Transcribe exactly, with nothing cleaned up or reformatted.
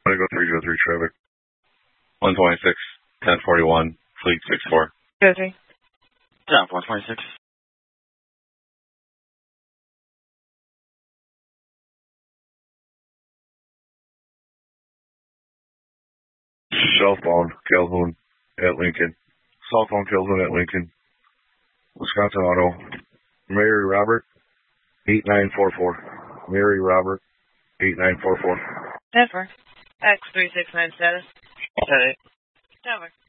I'm going to go three zero three traffic. one twenty-six, ten forty-one, Fleet six four. Go three. Yeah, one twenty-six. Southbound Calhoun at Lincoln. Southbound Calhoun at Lincoln. Wisconsin Auto. Mary Robert, eight nine four four. Mary Robert, eight nine four four. Denver. X three six nine status. Okay. Denver.